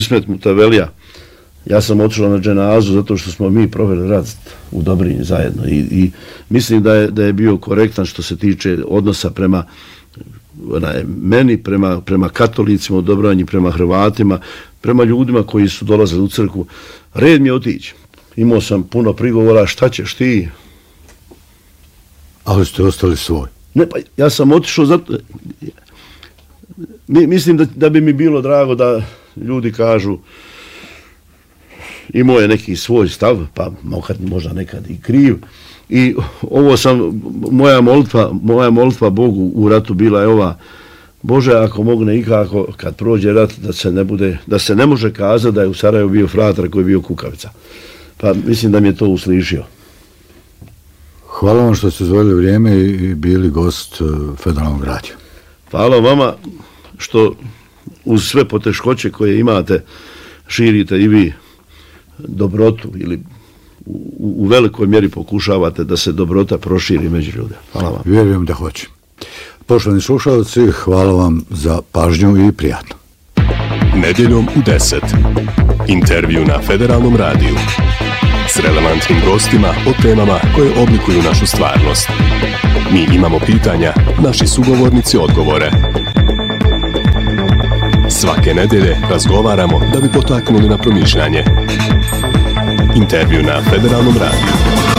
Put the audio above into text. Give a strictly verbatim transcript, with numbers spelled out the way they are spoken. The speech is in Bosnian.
Ismet Mutavelija. Ja sam otišao na dženazu zato što smo mi proveli rad u Dobrinji zajedno i, i mislim da je, da je bio korektan što se tiče odnosa prema onaj, meni, prema, prema katolicima u Dobrinji, prema Hrvatima, prema ljudima koji su dolazili u crkvu. Red mi je otići. Imao sam puno prigovora, šta ćeš ti? Ali ste ostali svoj. Ne, pa ja sam otišao zato... Mi, mislim da, da bi mi bilo drago da ljudi kažu imao je neki svoj stav, pa možda nekad i kriv. I ovo sam, moja molitva, moja molitva Bogu u ratu bila je ova: Bože, ako mogne ikako, kad prođe rat, da se ne bude, da se ne može kazati da je u Sarajevu bio fratar koji je bio kukavica. Pa mislim da mi je to uslišio. Hvala vam što ste zvojili vrijeme i bili gost Federalnog radija. Hvala vama što uz sve poteškoće koje imate širite i vi dobrotu ili u, u velikoj mjeri pokušavate da se dobrota proširi među ljude. Hvala vam. Vjerujem da hoće. Poštovani slušalci, hvala vam za pažnju i prijatno. Nedjeljom u deset. Intervju na Federalnom radiju. S relevantnim gostima o temama koje oblikuju našu stvarnost. Mi imamo pitanja, naši sugovornici odgovore. Svake nedjelje razgovaramo da bi potaknuli na promišljanje. Intervju na Federalnom radiju.